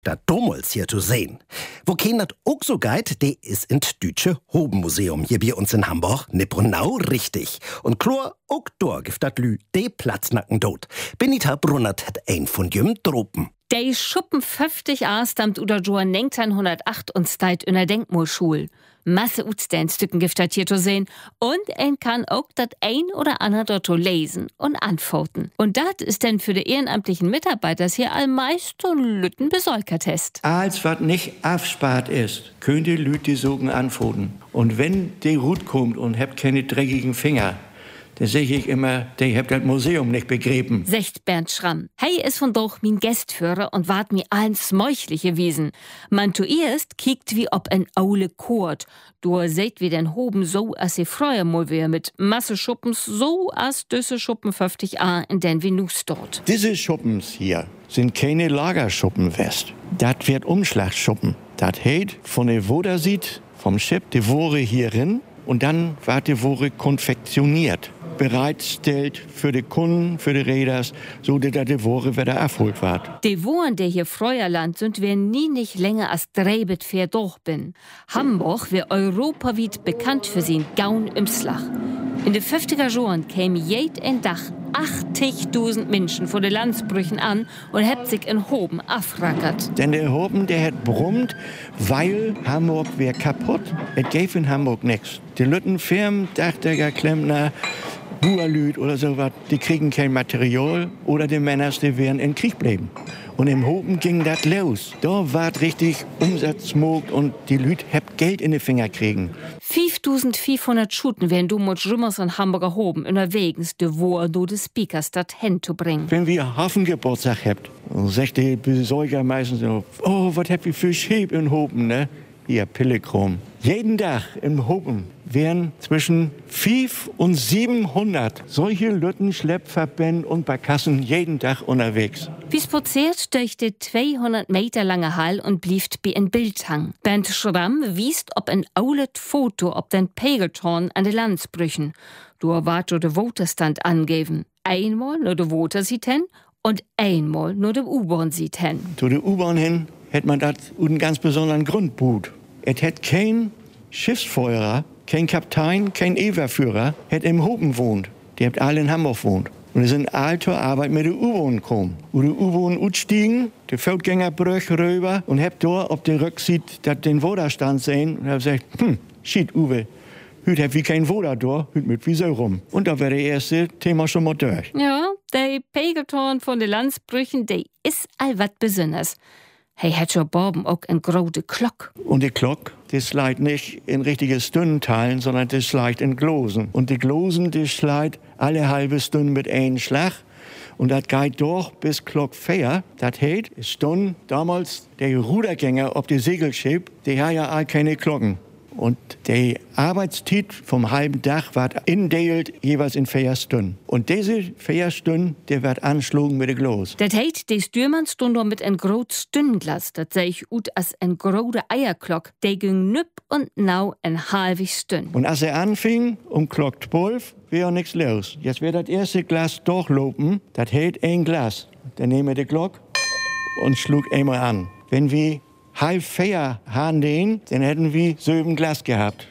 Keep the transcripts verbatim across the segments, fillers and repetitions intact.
Dat damals hier zu sehen. Wo kein dat auch so geht, de ist in Dütsche Hobenmuseum hier bei uns in Hamburg, Nipronau richtig. Und klar, auch dort gibt dat Lü de Platznacken dort. Benita Brunnert hat ein von jem Tropen. De Schuppen fünfzig Jahre stammt oder Joan neunzehnhundertacht und steit in der Denkmalschule. Masse Utsteinstücken gibt dat hier zu sehen und ein kann auch dat ein oder andere dort lesen und antworten. Und dat ist denn für die ehrenamtlichen Mitarbeiter hier allmeist so ein Lütten Besäukertest. Als was nicht aufspart ist, könnt ihr Lüt die Sogen antworten. Und wenn die Rut kommt und habt keine dreckigen Finger, dann sag ich immer, die habt das Museum nicht begräben. Secht Bernd Schramm. Hey ist von doch min Gästführer und wart mi allen smeuchliche Wiesen. Man zuerst kiekt wie ob en aule Kurt. Du seht wie den Hoben so, as sie freuer mal wär mit Masse Schuppens so as düsse Schuppen fünfzig a in den wie nus dort. Diese Schuppens hier sind keine Lagerschuppen west. Dat wird Umschlagschuppen. Dat heit von der Wodersied vom Schiff die Wore hierin und dann ward die Wore konfektioniert. Bereitstellt für die Kunden, für die Räders, so dass die Ware wieder erholt wird. Die Wohren, der hier Freuerland sind, wir nie nicht länger als Drebet fair durch bin. Hamburg wird europaweit bekannt für sein Gaun im Slach. In den fünfziger Jahren kämen jeden Tag achtzigtausend Menschen vor den Landsbrüchen an und hat sich in Hoben afrackert. Denn der Hoben, der hat brummt, weil Hamburg wär kaputt. Es gäbe in Hamburg nichts. Die Lütten Firmen, Dachdecker, Klempner, Buerlüt oder sowas, die kriegen kein Material oder die Männer, die werden in Krieg bleiben. Und im Hoben ging das los. Da war richtig Umsatzmog und die Lüt habt Geld in die Finger kriegen. fünftausendfünfhundert Schuten werden du mit Rümmers und Hamburger Hoben unterwegs, de wo du des Speakers dat hinzubringen. Wenn wir Hafengeburtstag habt, sagt die Besäuger meistens so, oh, was habt ihr für Schäb in Hoben, ne? Hier, Pillekrom. Jeden Tag im Hoben werden zwischen fünfhundert und siebenhundert solche Lütten, Schleppverbände und Barkassen jeden Tag unterwegs. Wie spaziert durch die zweihundert Meter lange Hall und blieft bei ein Bildhang. Bernd Schramm wiest ob ein aulet Foto ob den Pegeltorn an den Landsbrüchen. Du wart du de Voterstand angeben. Einmal nur de Voter sieht hin und einmal nur de U-Bahn sieht hin. Zu der U-Bahn hin hätte man das einen ganz besonderen Grund gut. Es hätte kein Schiffsfeuerer, kein Kapitän, kein Everführer, hätte im Hoben wohnt. Die habt alle in Hamburg wohnt. Und es sind alle zur Arbeit mit der U-Bahn gekommen. Und die U-Bahn ausstiegen, die Feldgängerbrüche rüber und habt da auf der Rücksicht dat den Woderstand sehen und hab gesagt, hm, shit, Uwe, heute hab ich kein Woder da, heute mit wie so rum. Und da wäre das erste Thema schon mal durch. Ja, der Pegeltorn von den Landsbrüchen, der ist all wat Besonderes. Hey, hat schon Borben auch eine große Glock. Und die Glock, die sleit nicht in richtige Stundenteilen, sondern die sleit in Glosen. Und die Glosen, die sleit alle halbe Stunde mit einem Schlag. Und das geht durch bis Glock vier. Das heißt, Stunden damals der Rudergänger auf die Segelschiff, die haben ja all keine Glocken. Und die Arbeitszeit vom halben Tag wird indeilt jeweils in vier Stunden. Und diese vier Stunden, die wird anschlagen mit der Glas. Das heißt, die Stürmannstunde mit ein groß Stundenglas, das sehe ich ut als ein große Eierglock, die ging nüpp und nau ein halbe Stunde. Und als er anfing, um Glock zwölf, wäre nichts los. Jetzt wird das erste Glas durchlopen, das hält ein Glas. Dann nehmen wir die Glock und schlug einmal an. Wenn wir halb vier haben den, dann hätten wir sieben Glas gehabt.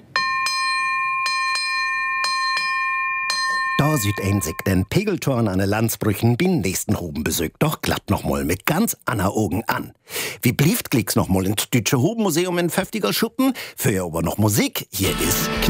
Da sieht ein sich den Pegeltorn an den Landsbrüchen bin nächsten Hoben besögt, doch glatt noch mal mit ganz ander Augen an. Wie blieft klicks noch mal ins Dütsche Hobenmuseum in fünfziger Schuppen, für aber noch Musik, hier ist